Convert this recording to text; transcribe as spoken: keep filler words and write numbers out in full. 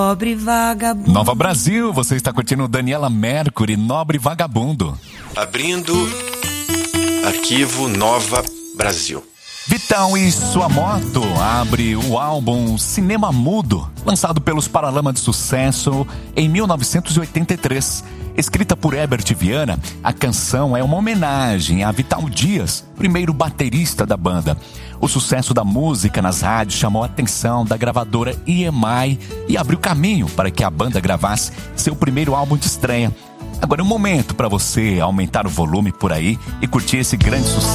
Nobre Vagabundo. Nova Brasil, você está curtindo Daniela Mercury, Nobre Vagabundo. Abrindo arquivo Nova Brasil. Vitão e sua moto abre o álbum Cinema Mudo, lançado pelos Paralamas de Sucesso em mil novecentos e oitenta e três. Escrita por Herbert Viana, a canção é uma homenagem a Vital Dias, primeiro baterista da banda. O sucesso da música nas rádios chamou a atenção da gravadora E M I e abriu caminho para que a banda gravasse seu primeiro álbum de estreia. Agora é um momento para você aumentar o volume por aí e curtir esse grande sucesso.